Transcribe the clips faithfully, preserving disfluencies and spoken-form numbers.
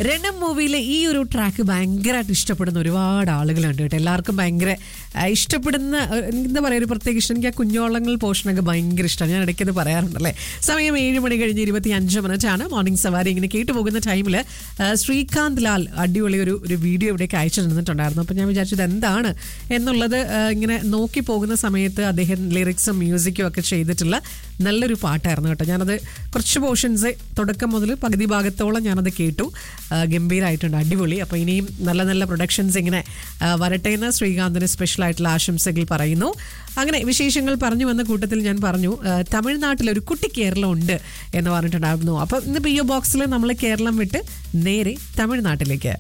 രണം മൂവിയിലെ ഈ ഒരു ട്രാക്ക് ഭയങ്കരമായിട്ട് ഇഷ്ടപ്പെടുന്ന ഒരുപാട് ആളുകളുണ്ട് കേട്ടോ. എല്ലാവർക്കും ഭയങ്കര ഇഷ്ടപ്പെടുന്ന എന്താ പറയുക, ഒരു പ്രത്യേക ഇഷ്ടം. എനിക്ക് ആ കുഞ്ഞോളങ്ങൾ പോർഷനൊക്കെ ഭയങ്കര ഇഷ്ടമാണ്. ഞാൻ ഇടയ്ക്കത് പറയാറുണ്ടല്ലേ. സമയം ഏഴ് മണി കഴിഞ്ഞ് ഇരുപത്തി അഞ്ച് മിനിറ്റാണ്. മോർണിംഗ് സവാരി ഇങ്ങനെ കേട്ടു പോകുന്ന ടൈമിൽ ശ്രീകാന്ത് ലാൽ അടിപൊളി ഒരു ഒരു വീഡിയോ ഇവിടേക്ക് അയച്ചു തന്നിട്ടുണ്ടായിരുന്നു. അപ്പം ഞാൻ വിചാരിച്ചത് എന്താണ് എന്നുള്ളത് ഇങ്ങനെ നോക്കി പോകുന്ന സമയത്ത് അദ്ദേഹം ലിറിക്സും മ്യൂസിക്കും ഒക്കെ ചെയ്തിട്ടുള്ള നല്ലൊരു പാട്ടായിരുന്നു കേട്ടോ. ഞാനത് കുറച്ച് പോർഷൻസ് തുടക്കം മുതൽ പകുതി ഭാഗത്തോളം ഞാനത് കേട്ടു. ഗംഭീരമായിട്ടുണ്ട്, അടിപൊളി. അപ്പോൾ ഇനിയും നല്ല നല്ല പ്രൊഡക്ഷൻസ് ഇങ്ങനെ വരട്ടെ എന്ന് ശ്രീകാന്തിന് സ്പെഷ്യൽ ആയിട്ടുള്ള ആശംസകൾ പറയുന്നു. അങ്ങനെ വിശേഷങ്ങൾ പറഞ്ഞു വന്ന കൂട്ടത്തിൽ ഞാൻ പറഞ്ഞു തമിഴ്നാട്ടിൽ ഒരു കുട്ടി കേരളം ഉണ്ട് എന്ന് പറഞ്ഞിട്ടുണ്ടായിരുന്നു. അപ്പോൾ ഇന്ന് പി ഒ ബോക്സിൽ നമ്മൾ കേരളം വിട്ട് നേരെ തമിഴ്നാട്ടിലേക്ക്.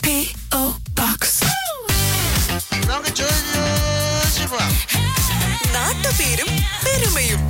നാട്ടുപേരും പെരുമയും.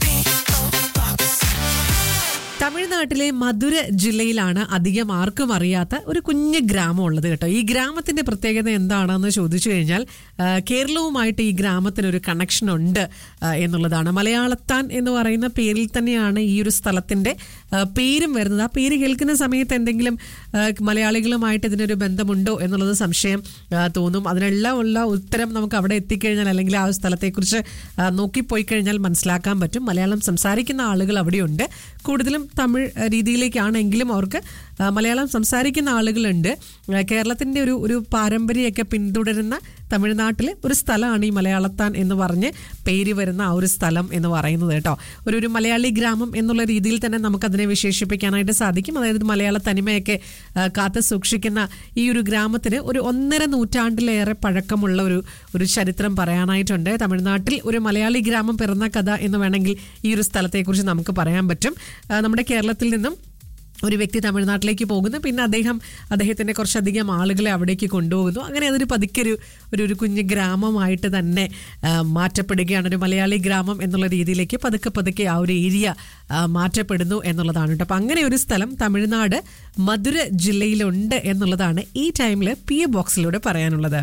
തമിഴ്നാട്ടിലെ മധുര ജില്ലയിലാണ് അധികം ആർക്കും അറിയാത്ത ഒരു കുഞ്ഞു ഗ്രാമം ഉള്ളത് കേട്ടോ. ഈ ഗ്രാമത്തിന്റെ പ്രത്യേകത എന്താണെന്ന് ചോദിച്ചു കഴിഞ്ഞാൽ കേരളവുമായിട്ട് ഈ ഗ്രാമത്തിനൊരു കണക്ഷൻ ഉണ്ട് എന്നുള്ളതാണ്. മലയാളത്താൻ എന്ന് പറയുന്ന പേരിൽ തന്നെയാണ് ഈ ഒരു സ്ഥലത്തിന്റെ പേരും വരുന്നത്. ആ പേര് കേൾക്കുന്ന സമയത്ത് എന്തെങ്കിലും മലയാളികളുമായിട്ട് ഇതിനൊരു ബന്ധമുണ്ടോ എന്നുള്ളത് സംശയം തോന്നും. അതിനെല്ലാം ഉള്ള ഉത്തരം നമുക്ക് അവിടെ എത്തിക്കഴിഞ്ഞാൽ അല്ലെങ്കിൽ ആ സ്ഥലത്തെക്കുറിച്ച് നോക്കിപ്പോയി കഴിഞ്ഞാൽ മനസ്സിലാക്കാൻ പറ്റും. മലയാളം സംസാരിക്കുന്ന ആളുകൾ അവിടെയുണ്ട്. കൂടുതലും തമിഴ് രീതിയിലേക്കാണെങ്കിലും അവർക്ക് മലയാളം സംസാരിക്കുന്ന ആളുകളുണ്ട്. കേരളത്തിൻ്റെ ഒരു ഒരു പാരമ്പര്യമൊക്കെ പിന്തുടരുന്ന തമിഴ്നാട്ടിൽ ഒരു സ്ഥലമാണ് ഈ മലയാളത്താൻ എന്ന് പറഞ്ഞ് പേര് വരുന്ന ആ ഒരു സ്ഥലം എന്ന് പറയുന്നത് കേട്ടോ. ഒരു ഒരു മലയാളി ഗ്രാമം എന്നുള്ള രീതിയിൽ തന്നെ നമുക്കതിനെ വിശേഷിപ്പിക്കാനായിട്ട് സാധിക്കും. അതായത് മലയാള തനിമയൊക്കെ കാത്തു സൂക്ഷിക്കുന്ന ഈ ഒരു ഗ്രാമത്തിന് ഒരു ഒന്നര നൂറ്റാണ്ടിലേറെ പഴക്കമുള്ള ഒരു ഒരു ചരിത്രം പറയാനായിട്ടുണ്ട്. തമിഴ്നാട്ടിൽ ഒരു മലയാളി ഗ്രാമം പിറന്ന കഥ എന്ന് വേണമെങ്കിൽ ഈ ഒരു സ്ഥലത്തെക്കുറിച്ച് നമുക്ക് പറയാൻ പറ്റും. നമ്മുടെ കേരളത്തിൽ നിന്നും ഒരു വ്യക്തി തമിഴ്നാട്ടിലേക്ക് പോകുന്നു, പിന്നെ അദ്ദേഹം അദ്ദേഹത്തിൻ്റെ കുറച്ചധികം ആളുകളെ അവിടേക്ക് കൊണ്ടുപോകുന്നു. അങ്ങനെ അതൊരു പതുക്കെ ഒരു ഒരു കുഞ്ഞ് ഗ്രാമമായിട്ട് തന്നെ മാറ്റപ്പെടുകയാണ്. ഒരു മലയാളി ഗ്രാമം എന്നുള്ള രീതിയിലേക്ക് പതുക്കെ പതുക്കെ ആ ഒരു ഏരിയ മാറ്റപ്പെടുന്നു എന്നുള്ളതാണ് കേട്ടോ. അപ്പം അങ്ങനെ ഒരു സ്ഥലം തമിഴ്നാട് മധുര ജില്ലയിലുണ്ട് എന്നുള്ളതാണ് ഈ ടൈമിൽ പി എ ബോക്സിലൂടെ പറയാനുള്ളത്.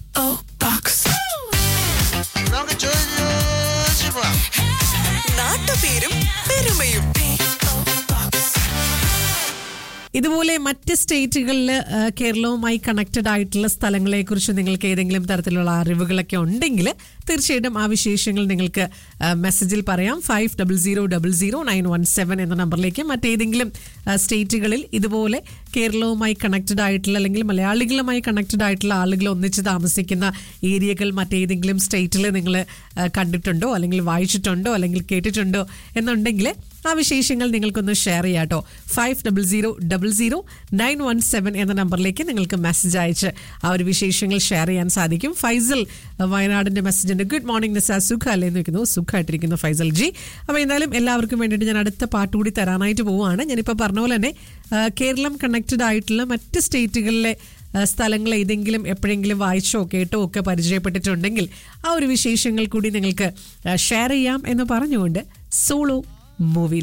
നാട്ടുപേരും പെരുമയും. ഇതുപോലെ മറ്റ് സ്റ്റേറ്റുകളിൽ കേരളവുമായി കണക്റ്റഡ് ആയിട്ടുള്ള സ്ഥലങ്ങളെക്കുറിച്ച് നിങ്ങൾക്ക് ഏതെങ്കിലും തരത്തിലുള്ള അറിവുകളൊക്കെ ഉണ്ടെങ്കിൽ തീർച്ചയായിട്ടും ആ വിശേഷങ്ങൾ നിങ്ങൾക്ക് മെസ്സേജിൽ പറയാം. Five double zero double zero nine one seven എന്ന നമ്പറിലേക്ക്. മറ്റേതെങ്കിലും സ്റ്റേറ്റുകളിൽ ഇതുപോലെ കേരളവുമായി കണക്റ്റഡ് ആയിട്ടുള്ള അല്ലെങ്കിൽ മലയാളികളുമായി കണക്റ്റഡ് ആയിട്ടുള്ള ആളുകൾ ഒന്നിച്ച് താമസിക്കുന്ന ഏരിയകൾ മറ്റേതെങ്കിലും സ്റ്റേറ്റിൽ നിങ്ങൾ കണ്ടിട്ടുണ്ടോ അല്ലെങ്കിൽ വായിച്ചിട്ടുണ്ടോ അല്ലെങ്കിൽ കേട്ടിട്ടുണ്ടോ എന്നുണ്ടെങ്കിൽ ആ വിശേഷങ്ങൾ നിങ്ങൾക്കൊന്ന് ഷെയർ ചെയ്യാം കേട്ടോ. Five double zero double zero nine one seven എന്ന നമ്പറിലേക്ക് നിങ്ങൾക്ക് മെസ്സേജ് അയച്ച് ആ ഒരു വിശേഷങ്ങൾ ഷെയർ ചെയ്യാൻ സാധിക്കും. ഫൈസൽ വയനാടിൻ്റെ മെസ്സേജ് ഉണ്ട്. ഗുഡ് മോർണിംഗ് നിസാ, സുഖം അല്ലേ എന്ന് വെക്കുന്നു. സുഖമായിട്ടിരിക്കുന്നു ഫൈസൽ ജി. അപ്പോൾ എന്തായാലും എല്ലാവർക്കും വേണ്ടിയിട്ട് ഞാൻ അടുത്ത പാട്ട് കൂടി തരാനായിട്ട് പോവുകയാണ്. ഞാനിപ്പോൾ പറഞ്ഞ പോലെ തന്നെ കേരളം കണക്റ്റഡ് ആയിട്ടുള്ള മറ്റ് സ്റ്റേറ്റുകളിലെ സ്ഥലങ്ങൾ ഏതെങ്കിലും എപ്പോഴെങ്കിലും വായിച്ചോ കേട്ടോ ഒക്കെ പരിചയപ്പെട്ടിട്ടുണ്ടെങ്കിൽ ആ ഒരു വിശേഷങ്ങൾ കൂടി നിങ്ങൾക്ക് ഷെയർ ചെയ്യാം എന്ന് പറഞ്ഞുകൊണ്ട് സോളോ മൂവി